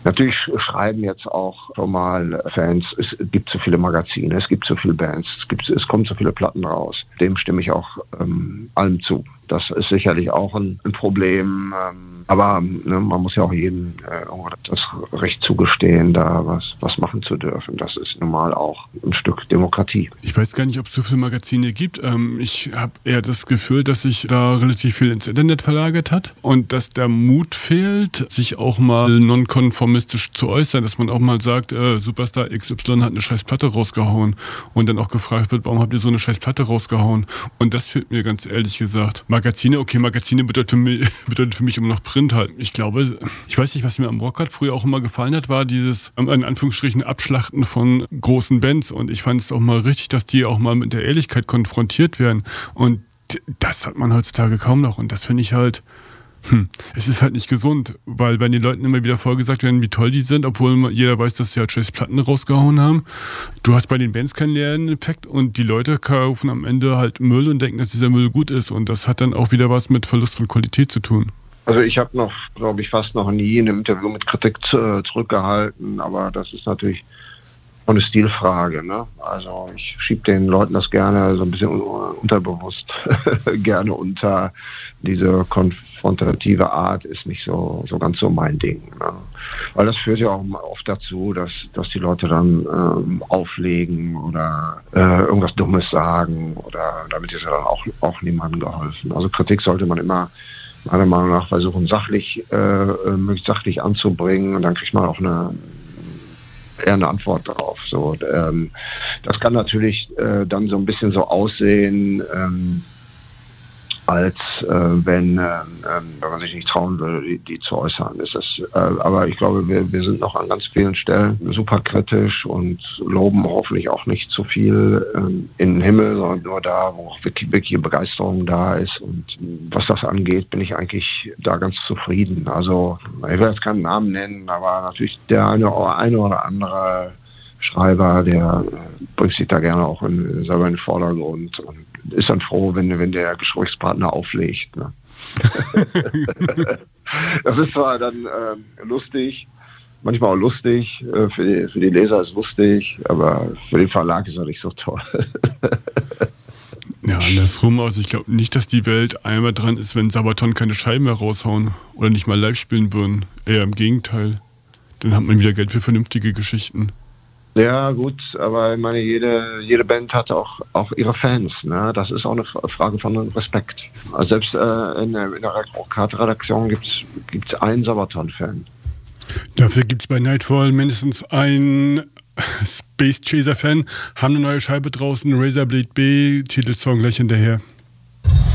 Natürlich schreiben jetzt auch normal Fans, es gibt zu viele Magazine, es gibt zu viele Bands, es kommen zu viele Platten raus. Dem stimme ich auch allem zu. Das ist sicherlich auch ein Problem, aber man muss ja auch jedem das Recht zugestehen, da was machen zu dürfen. Das ist normal auch ein Stück Demokratie. Ich weiß gar nicht, ob es so viele Magazine gibt. Ich habe eher das Gefühl, dass sich da relativ viel ins Internet verlagert hat und dass der Mut fehlt, sich auch mal nonkonformistisch zu äußern, dass man auch mal sagt, Superstar XY hat eine scheiß Platte rausgehauen und dann auch gefragt wird, warum habt ihr so eine scheiß Platte rausgehauen? Und das fehlt mir ganz ehrlich gesagt. Magazine bedeutet für mich immer noch Print halt. Ich glaube, ich weiß nicht, was mir am Rockhard früher auch immer gefallen hat, war dieses, in Anführungsstrichen, Abschlachten von großen Bands. Und ich fand es auch mal richtig, dass die auch mal mit der Ehrlichkeit konfrontiert werden. Und das hat man heutzutage kaum noch. Und das finde ich halt, es ist halt nicht gesund, weil wenn den Leuten immer wieder vorgesagt werden, wie toll die sind, obwohl jeder weiß, dass sie halt scheiß Platten rausgehauen haben. Du hast bei den Bands keinen Lerneffekt und die Leute kaufen am Ende halt Müll und denken, dass dieser Müll gut ist und das hat dann auch wieder was mit Verlust von Qualität zu tun. Also ich habe noch, glaube ich, fast noch nie in einem Interview mit Kritik zurückgehalten, aber das ist natürlich eine Stilfrage, ne? Also ich schiebe den Leuten das gerne so ein bisschen unterbewusst gerne unter. Diese konfrontative Art ist nicht so ganz so mein Ding, ne? Weil das führt ja auch oft dazu, dass die Leute dann auflegen oder irgendwas Dummes sagen oder damit ist ja dann auch niemandem geholfen. Also Kritik sollte man immer meiner Meinung nach versuchen, möglichst sachlich anzubringen und dann kriegt man auch eher eine Antwort darauf. So, das kann natürlich dann so ein bisschen so aussehen, als wenn man sich nicht trauen würde, die zu äußern. Aber ich glaube, wir sind noch an ganz vielen Stellen super kritisch und loben hoffentlich auch nicht zu viel in den Himmel, sondern nur da, wo auch wirklich Begeisterung da ist. Und was das angeht, bin ich eigentlich da ganz zufrieden. Also ich will jetzt keinen Namen nennen, aber natürlich der eine oder andere Schreiber, der bringt sich da gerne auch selber in den Vordergrund und ist dann froh, wenn der Gesprächspartner auflegt. Ne? Das ist zwar dann lustig, manchmal auch lustig, für die Leser ist lustig, aber für den Verlag ist er nicht so toll. Ja, andersrum aus. Ich glaube nicht, dass die Welt einmal dran ist, wenn Sabaton keine Scheiben mehr raushauen oder nicht mal live spielen würden. Eher im Gegenteil. Dann hat man wieder Geld für vernünftige Geschichten. Ja, gut, aber ich meine, jede Band hat auch ihre Fans, ne? Das ist auch eine Frage von Respekt. Also selbst in der Rockhard-Redaktion gibt's einen Sabaton-Fan. Dafür gibt es bei Nightfall mindestens einen Space Chaser-Fan, haben eine neue Scheibe draußen, Razorblade B, Titelsong gleich hinterher.